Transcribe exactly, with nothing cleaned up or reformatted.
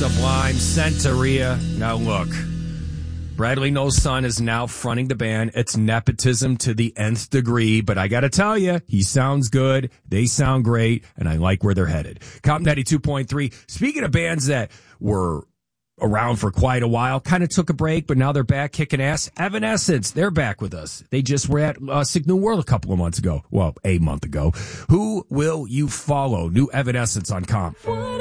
Sublime, Centuria. Now look, Bradley Noel's son is now fronting the band. It's nepotism to the nth degree, but I gotta tell you, he sounds good, they sound great, and I like where they're headed. Comp ninety-two point three. Speaking of bands that were around for quite a while, kind of took a break, but now they're back kicking ass. Evanescence, they're back with us. They just were at uh, Sick New World a couple of months ago. Well, a month ago. Who will you follow? New Evanescence on Comp.